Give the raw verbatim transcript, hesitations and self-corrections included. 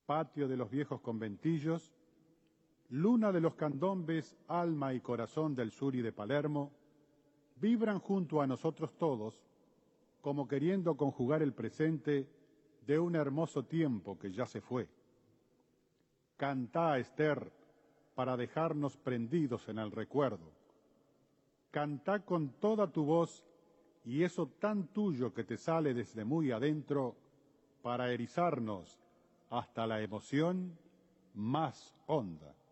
patio de los viejos conventillos, luna de los candombes, alma y corazón del sur y de Palermo, vibran junto a nosotros todos, como queriendo conjugar el presente de un hermoso tiempo que ya se fue. Cantá, Esther, para dejarnos prendidos en el recuerdo. Cantá con toda tu voz y eso tan tuyo que te sale desde muy adentro para erizarnos hasta la emoción más honda.